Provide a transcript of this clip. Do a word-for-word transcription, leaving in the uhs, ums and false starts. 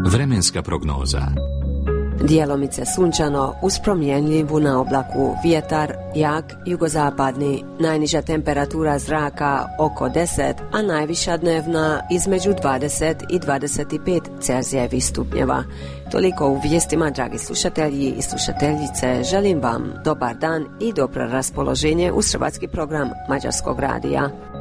Vremenska prognoza. Dijelomice sunčano uz promjenljivu na oblaku, vjetar jak jugozapadni, najniža temperatura zraka oko deset, a najviša dnevna između dvadeset i dvadeset pet Celzijevih stupnjeva. Toliko u vijestima, dragi slušatelji i slušateljice. Želim vam dobar dan i dobro raspoloženje uz hrvatski program Mađarskog radija.